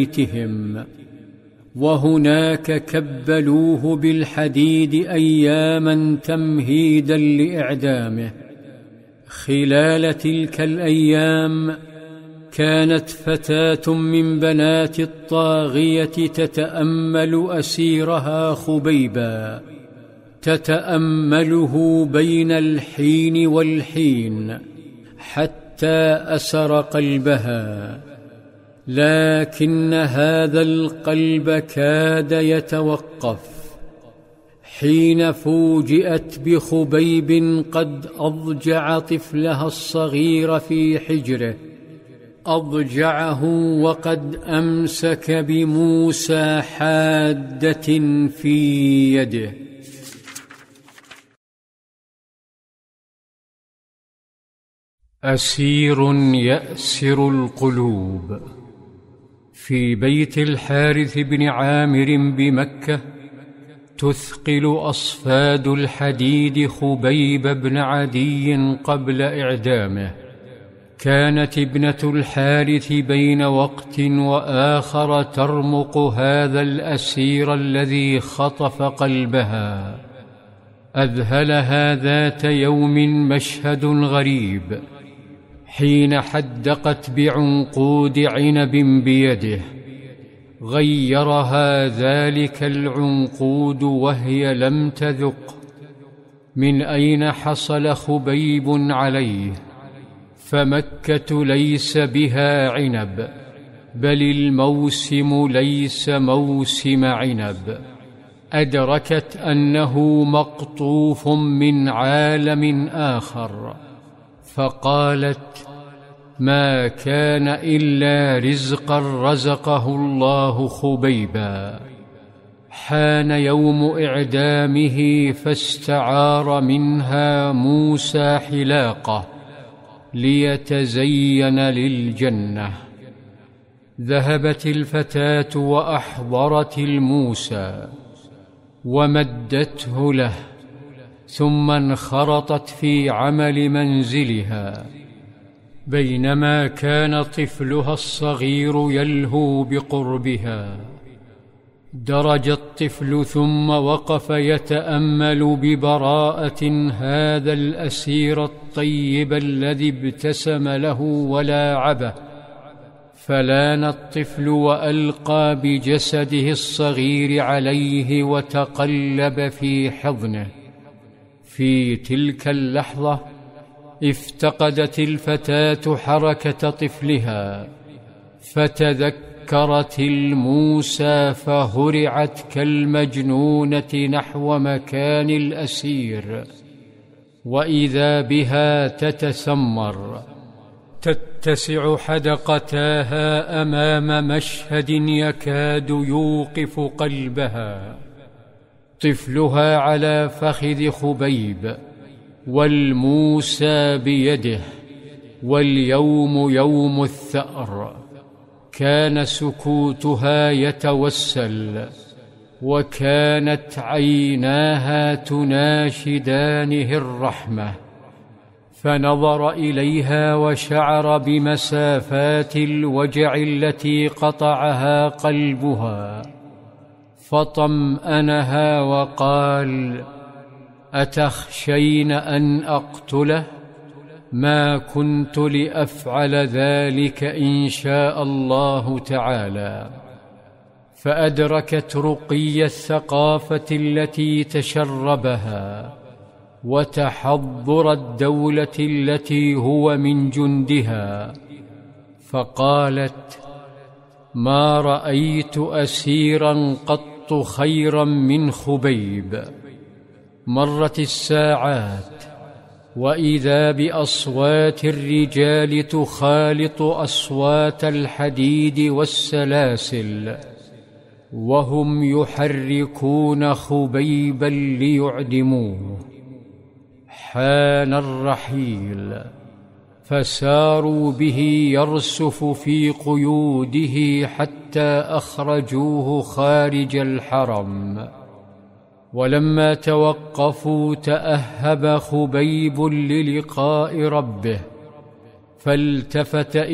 بيتهم، وهناك كبلوه بالحديد أياما تمهيدا لإعدامه. خلال تلك الأيام كانت فتاة من بنات الطاغية تتأمل أسيرها خبيبا، تتأمله بين الحين والحين حتى أسر قلبها، لكن هذا القلب كاد يتوقف حين فوجئت بخبيب قد أضجع طفلها الصغير في حجره، أضجعه وقد أمسك بموسى حادة في يده. أسير يأسر القلوب. في بيت الحارث بن عامر بمكة تثقل أصفاد الحديد خبيب بن عدي قبل إعدامه. كانت ابنة الحارث بين وقت وآخر ترمق هذا الأسير الذي خطف قلبها. أذهلها ذات يوم مشهد غريب حين حدقت بعنقود عنب بيده. غيرها ذلك العنقود وهي لم تذق من أين حصل خبيب عليه، فمكة ليس بها عنب، بل الموسم ليس موسم عنب. أدركت أنه مقطوف من عالم آخر، فقالت: ما كان إلا رزقا رزقه الله خبيبا. حان يوم إعدامه فاستعار منها موسى حلاقة ليتزين للجنة. ذهبت الفتاة وأحضرت الموسى ومدته له، ثم انخرطت في عمل منزلها. بينما كان طفلها الصغير يلهو بقربها، درج الطفل ثم وقف يتأمل ببراءة هذا الأسير الطيب الذي ابتسم له ولاعبه. فلان الطفل وألقى بجسده الصغير عليه وتقلب في حضنه. في تلك اللحظة افتقدت الفتاة حركة طفلها، فتذكرت الموسى فهرعت كالمجنونة نحو مكان الأسير، وإذا بها تتسمر تتسع حدقتاها أمام مشهد يكاد يوقف قلبها. طفلها على فخذ خبيب، والموسى بيده، واليوم يوم الثأر. كان سكوتها يتوسل، وكانت عيناها تناشدانه الرحمة. فنظر إليها وشعر بمسافات الوجع التي قطعها قلبها، فطمأنها وقال: أتخشين أن أقتله؟ ما كنت لأفعل ذلك إن شاء الله تعالى. فأدركت رقي الثقافة التي تشربها، وتحضر الدولة التي هو من جندها، فقالت: ما رأيت أسيرا قط خيرا من خبيب. مرت الساعات، وإذا بأصوات الرجال تخالط أصوات الحديد والسلاسل، وهم يحركون خبيبا ليعدموه. حان الرحيل، فساروا به يرسف في قيوده حتى أخرجوه خارج الحرم. ولما توقفوا تأهب خبيب للقاء ربه، فالتفت